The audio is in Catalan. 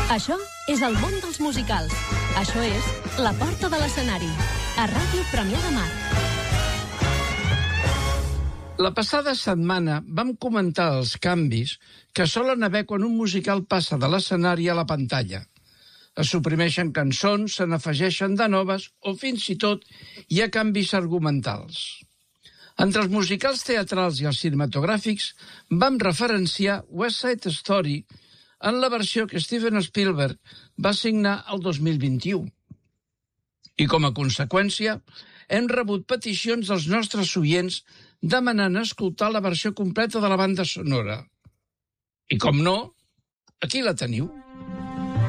Això és el món dels musicals. Això és La Porta de l'Escenari, a Ràdio Premià de Mar. La passada setmana vam comentar els canvis que solen haver quan un musical passa de l'escenari a la pantalla. Es suprimeixen cançons, se n'afegeixen de noves o fins i tot hi ha canvis argumentals. Entre els musicals teatrals i els cinematogràfics vam referenciar West Side Story en la versió que Steven Spielberg va signar el 2021. I com a conseqüència, hem rebut peticions dels nostres oients demanant escoltar la versió completa de la banda sonora. I com no, aquí la teniu.